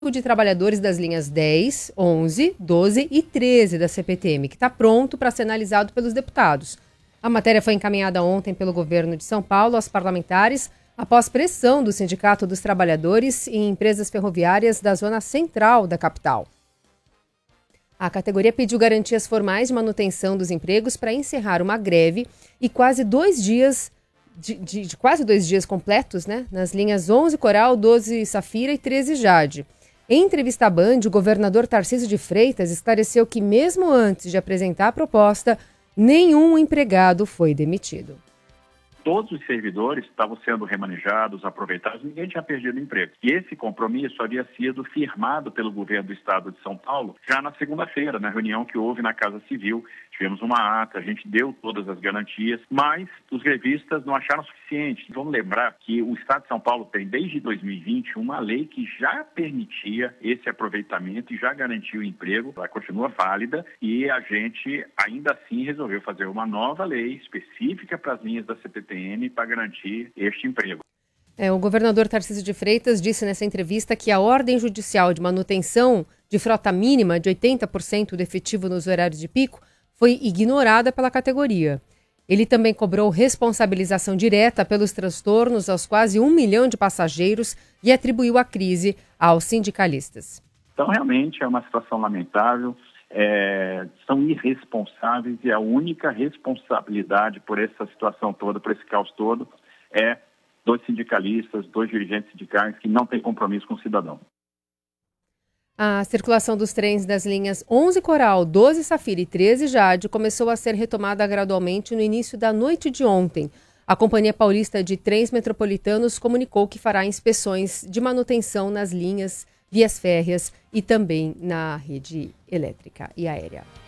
de trabalhadores das linhas 10, 11, 12 e 13 da CPTM, que está pronto para ser analisado pelos deputados. A matéria foi encaminhada ontem pelo governo de São Paulo aos parlamentares, após pressão do Sindicato dos Trabalhadores em empresas ferroviárias da zona central da capital. A categoria pediu garantias formais de manutenção dos empregos para encerrar uma greve e quase 2 dias quase 2 dias completos, né, nas linhas 11 Coral, 12 Safira e 13 Jade. Em entrevista à Band, o governador Tarcísio de Freitas esclareceu que, mesmo antes de apresentar a proposta, nenhum empregado foi demitido. Todos os servidores estavam sendo remanejados, aproveitados, ninguém tinha perdido emprego. E esse compromisso havia sido firmado pelo governo do estado de São Paulo já na segunda-feira, na reunião que houve na Casa Civil. Tivemos uma ata, a gente deu todas as garantias, mas os grevistas não acharam suficiente. Vamos lembrar que o estado de São Paulo tem, desde 2020, uma lei que já permitia esse aproveitamento e já garantiu o emprego. Ela continua válida e a gente, ainda assim, resolveu fazer uma nova lei específica para as linhas da CPTM para garantir este emprego. O governador Tarcísio de Freitas disse nessa entrevista que a ordem judicial de manutenção de frota mínima de 80% do efetivo nos horários de pico foi ignorada pela categoria. Ele também cobrou responsabilização direta pelos transtornos aos quase 1 milhão de passageiros e atribuiu a crise aos sindicalistas. Então, realmente é uma situação lamentável, são irresponsáveis e a única responsabilidade por essa situação toda, por esse caos todo, é dos sindicalistas, dos dirigentes sindicais que não têm compromisso com o cidadão. A circulação dos trens das linhas 11 Coral, 12 Safira e 13 Jade começou a ser retomada gradualmente no início da noite de ontem. A Companhia Paulista de Trens Metropolitanos comunicou que fará inspeções de manutenção nas linhas, vias férreas e também na rede elétrica e aérea.